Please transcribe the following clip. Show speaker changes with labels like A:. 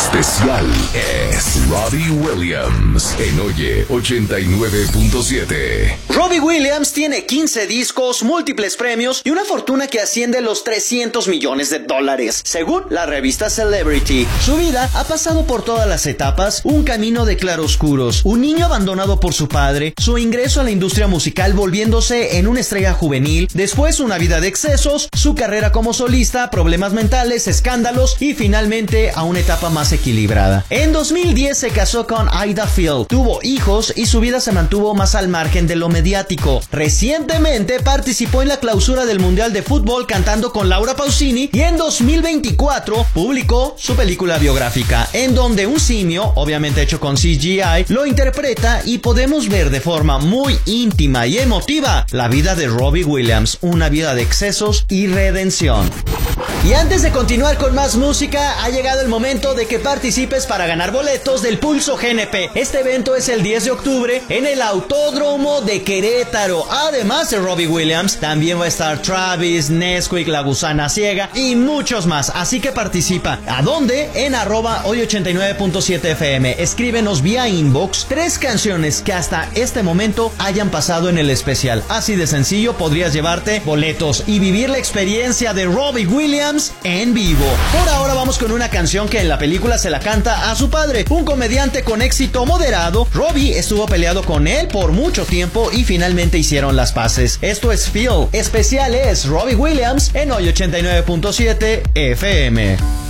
A: especial es Robbie Williams en Oye 89.7.
B: Robbie Williams tiene 15 discos, múltiples premios y una fortuna que asciende a los $300 millones, según la revista Celebrity. Su vida ha pasado por todas las etapas, un camino de claroscuros, un niño abandonado por su padre, su ingreso a la industria musical volviéndose en una estrella juvenil, después una vida de excesos, su carrera como solista, problemas mentales, escándalos y finalmente a una etapa más equilibrada. En 2010 se casó con Ida Field, tuvo hijos y su vida se mantuvo más al margen de lo mediático. Recientemente participó en la clausura del Mundial de Fútbol cantando con Laura Pausini y en 2024 publicó su película biográfica, en donde un simio, obviamente hecho con CGI, lo interpreta y podemos ver de forma muy íntima y emotiva la vida de Robbie Williams, una vida de excesos y redención. Y antes de continuar con más música, ha llegado el momento de que participes para ganar boletos del Pulso GNP. Este evento es el 10 de octubre en el Autódromo de Querétaro. Además de Robbie Williams, también va a estar Travis, Nesquik, La Gusana Ciega y muchos más. Así que participa. ¿A dónde? En @hoy89.7fm. Escríbenos vía inbox 3 canciones que hasta este momento hayan pasado en el especial. Así de sencillo podrías llevarte boletos y vivir la experiencia de Robbie Williams en vivo. Por ahora vamos con una canción que en la película se la canta a su padre, un comediante con éxito moderado. Robbie estuvo peleado con él por mucho tiempo y finalmente hicieron las paces. Esto es Phil. Especial es Robbie Williams en Hoy 89.7 FM.